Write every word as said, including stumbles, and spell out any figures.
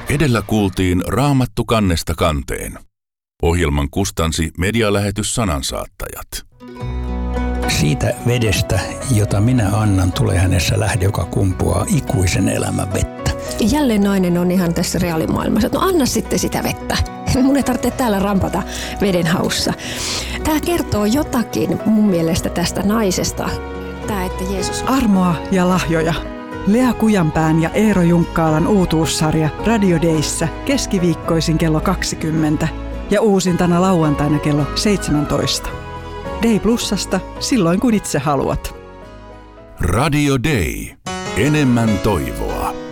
Edellä kuultiin Raamattu kannesta kanteen. Ohjelman kustansi medialähetys Sanansaattajat. Siitä vedestä, jota minä annan, tulee hänessä lähde, joka kumpuaa ikuisen elämän vettä. Jälleen nainen on ihan tässä reaalimaailmassa, että no anna sitten sitä vettä. Mun ei tarvitse täällä rampata veden haussa. Tämä kertoo jotakin mun mielestä tästä naisesta. Tämä, että Jeesus... Armoa ja lahjoja. Lea Kujanpään ja Eero Junkkaalan uutuussarja Radio Dayssä keskiviikkoisin kello kaksikymmentä ja uusintana lauantaina kello seitsemäntoista. Day Plusasta silloin kun itse haluat. Radio Day. Enemmän toivoa.